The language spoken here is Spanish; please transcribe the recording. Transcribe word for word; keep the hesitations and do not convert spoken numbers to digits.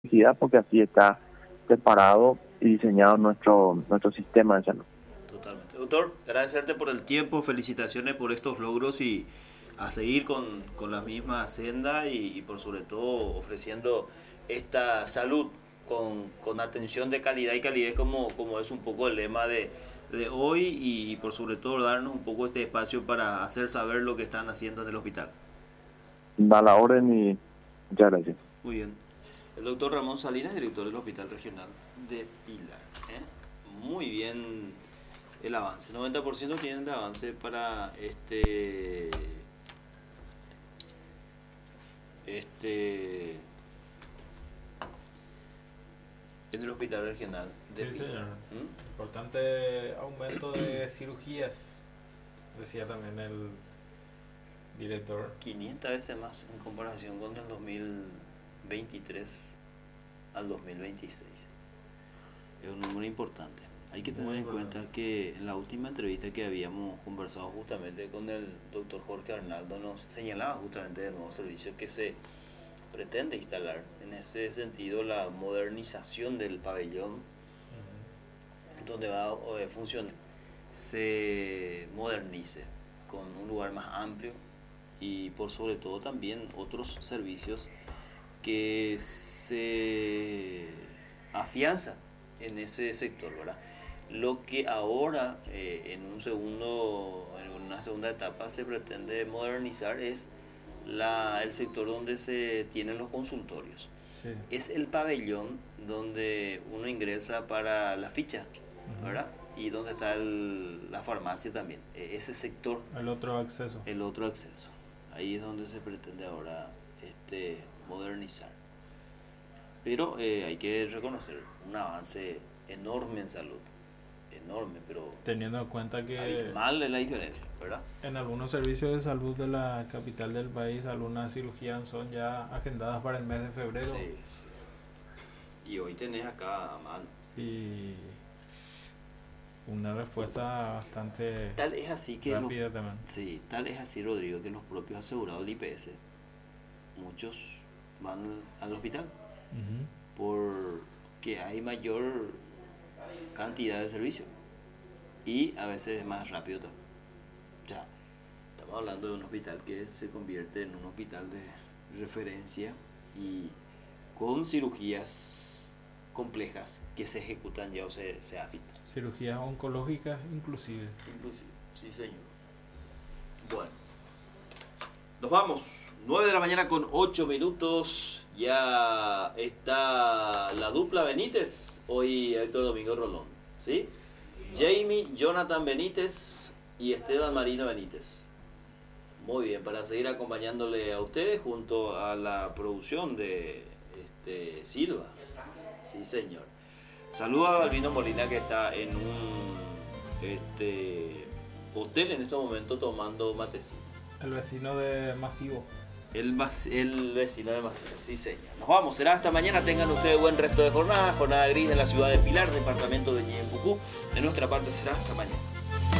porque así está preparado y diseñado nuestro, nuestro sistema de salud. Totalmente. Doctor, agradecerte por el tiempo, felicitaciones por estos logros y a seguir con, con la misma senda y, y por sobre todo ofreciendo esta salud con, con atención de calidad y calidez como, como es un poco el lema de, de hoy y, y por sobre todo darnos un poco este espacio para hacer saber lo que están haciendo en el hospital. Da la orden y muchas gracias. Muy bien. El doctor Ramón Salinas, director del Hospital Regional de Pilar. ¿eh? Muy bien el avance. noventa por ciento tienen de avance para este este en el Hospital Regional de Sí, Pilar. señor. ¿Mm? Importante aumento de cirugías, decía también el director. quinientas veces más en comparación con el dos mil veintitrés al dos mil veintiséis. Es un número importante. Hay que tener Muy en importante. cuenta que en la última entrevista que habíamos conversado justamente con el doctor Jorge Arnaldo nos señalaba justamente de nuevos servicios que se pretende instalar. En ese sentido, la modernización del pabellón Ujú. donde va a funcionar se modernice con un lugar más amplio y por sobre todo también otros servicios que se afianzan en ese sector, ¿verdad? Lo que ahora eh, en un segundo, en una segunda etapa se pretende modernizar es la, el sector donde se tienen los consultorios. Sí. Es el pabellón donde uno ingresa para la ficha, Ujú. ¿verdad? Y donde está el, la farmacia también. E- ese sector, El otro acceso. el otro acceso. Ahí es donde se pretende ahora este, modernizar. Pero eh, hay que reconocer un avance enorme en salud. Enorme, pero Teniendo en cuenta que abismal es la diferencia, ¿verdad? en algunos servicios de salud de la capital del país algunas cirugías son ya agendadas para el mes de febrero. Sí, sí. Y hoy tenés acá a mano. Y una respuesta bastante Tal es así que los, rápida también. sí, tal es así, Rodrigo, que los propios asegurados del I P S, muchos van al hospital Ujú. porque hay mayor cantidad de servicio y a veces es más rápido también. O sea, estamos hablando de un hospital que se convierte en un hospital de referencia y con cirugías complejas que se ejecutan ya o se, se hacen. Cirugías oncológicas inclusive. Inclusive, sí señor. Bueno, nos vamos. nueve de la mañana con ocho minutos. Ya está la dupla Benítez. Hoy Héctor Domingo Rolón. ¿Sí? Jamie, Jonathan Benítez y Esteban Marino Benítez. Muy bien, para seguir acompañándole a ustedes junto a la producción de este, Silva. Sí, señor. Saluda a Albino Molina que está en un este, hotel en este momento tomando matecito. El vecino de Masivo. El, el vecino de Maciel, sí señor. Nos vamos, será hasta mañana. Tengan ustedes buen resto de jornada. Jornada gris en la ciudad de Pilar, departamento de Ñempucú. De nuestra parte será hasta mañana.